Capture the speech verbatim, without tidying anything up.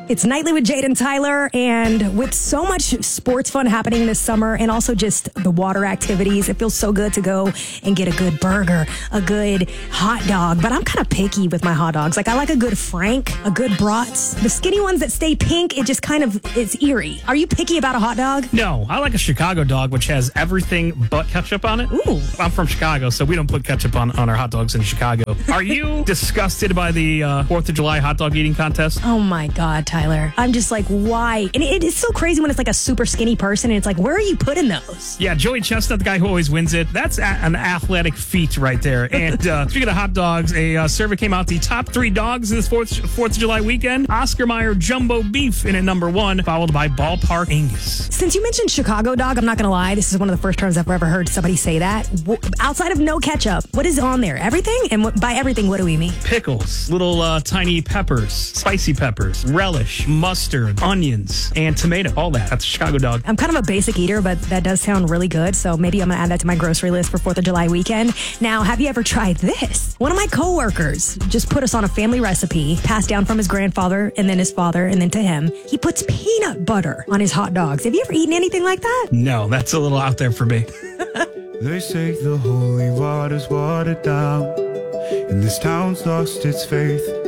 It's Nightly with Jade and Tyler, and with so much sports fun happening this summer and also just the water activities, it feels so good to go and get a good burger, a good hot dog. But I'm kind of picky with my hot dogs. Like, I like a good Frank, a good Brats. The skinny ones that stay pink, it just kind of, it's eerie. Are you picky about a hot dog? No, I like a Chicago dog, which has everything but ketchup on it. Ooh. I'm from Chicago, so we don't put ketchup on, on our hot dogs in Chicago. Are you disgusted by the uh, fourth of July hot dog eating contest? Oh my God, Tyler. I'm just like, why? And it is so crazy when it's like a super skinny person and it's like, where are you putting those? Yeah, Joey Chestnut, the guy who always wins it. That's a- an athletic feat right there. And uh, speaking of hot dogs, a uh, survey came out. The top three dogs this fourth, fourth of July weekend. Oscar Mayer Jumbo Beef in at number one, followed by Ballpark Angus. Since you mentioned Chicago dog, I'm not going to lie. This is one of the first times I've ever heard somebody say that. W- outside of no ketchup, what is on there? Everything? And w- by everything, what do we mean? Pickles, little uh, tiny peppers, spicy peppers, relish, mustard, onions, and tomato. All that. That's a Chicago dog. I'm kind of a basic eater, but that does sound really good. So maybe I'm going to add that to my grocery list for fourth of July weekend. Now, have you ever tried this? One of my coworkers just put us on a family recipe passed down from his grandfather and then his father and then to him. He puts peanut butter on his hot dogs. Have you ever eaten anything like that? No, that's a little out there for me. They say the holy water's watered down, and this town's lost its faith.